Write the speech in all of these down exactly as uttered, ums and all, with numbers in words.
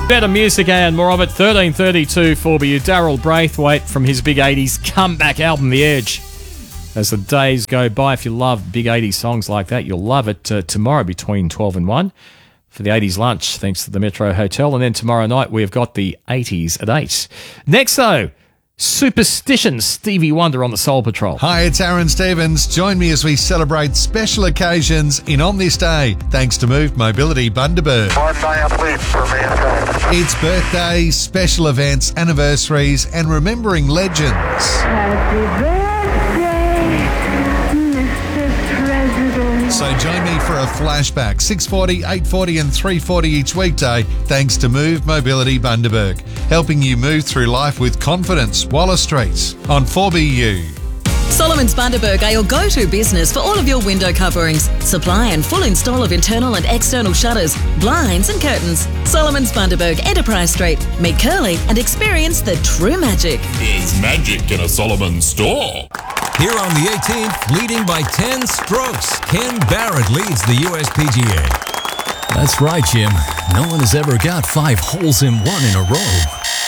Better music and more of it. thirteen thirty-two for you. Daryl Braithwaite from his big eighties comeback album, The Edge. As the days go by, if you love big eighties songs like that, you'll love it uh, tomorrow between twelve and one for the eighties lunch, thanks to the Metro Hotel. And then tomorrow night, we've got the eighties at eight. Next, though, Superstition, Stevie Wonder on the Soul Patrol. Hi, it's Aaron Stevens. Join me as we celebrate special occasions in On This Day, thanks to Move Mobility Bundaberg. One day of sleep for mankind. It's birthdays, special events, anniversaries, and remembering legends. Happy birthday, Mister President. So join me for a flashback, six forty, eight forty and three forty each weekday, thanks to Move Mobility Bundaberg, helping you move through life with confidence. Wallace Street on four B U. Solomon's Bundaberg are your go-to business for all of your window coverings, supply and full install of internal and external shutters, blinds and curtains. Solomon's Bundaberg, Enterprise Street. Meet Curly and experience the true magic. There's magic in a Solomon store. Here on the eighteenth, leading by ten strokes, Ken Barrett leads the U S P G A. That's right, Jim. No one has ever got five holes in one in a row.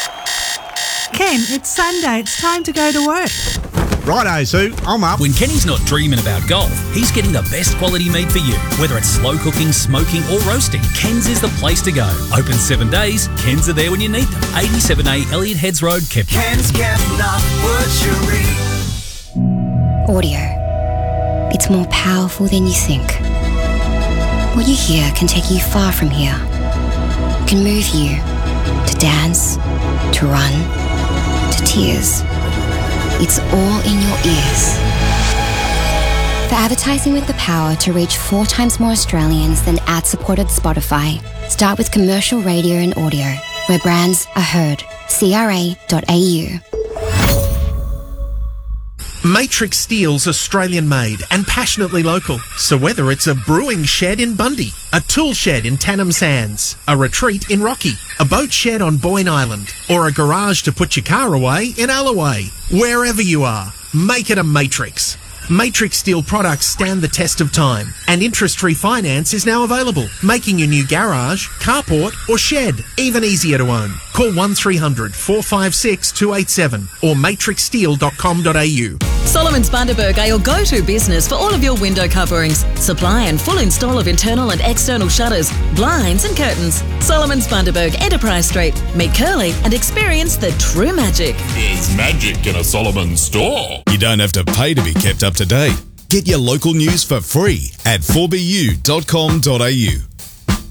Ken, it's Sunday. It's time to go to work. Righto, Sue. I'm up. When Kenny's not dreaming about golf, he's getting the best quality meat for you. Whether it's slow cooking, smoking or roasting, Ken's is the place to go. Open seven days, Ken's are there when you need them. eighty-seven A Elliott Heads Road, Kepner. Ken's Kepner Butchery. Audio. It's more powerful than you think. What you hear can take you far from here. It can move you to dance, to run, to tears. It's all in your ears. For advertising with the power to reach four times more Australians than ad-supported Spotify, start with commercial radio and audio, where brands are heard. C R A dot A U. Matrix Steel's Australian-made and passionately local. So whether it's a brewing shed in Bundy, a tool shed in Tannum Sands, a retreat in Rocky, a boat shed on Boyne Island, or a garage to put your car away in Alloway, wherever you are, make it a Matrix. Matrix Steel products stand the test of time, and interest-free finance is now available, making your new garage, carport or shed even easier to own. Call one three hundred, four five six, two eight seven or matrix steel dot com dot a u. Solomon's Bundaberg are your go-to business for all of your window coverings, supply and full install of internal and external shutters, blinds and curtains. Solomon's Bundaberg, Enterprise Street. Meet Curly and experience the true magic. There's magic in a Solomon store. You don't have to pay to be kept up to date. Get your local news for free at four b u dot com dot a u.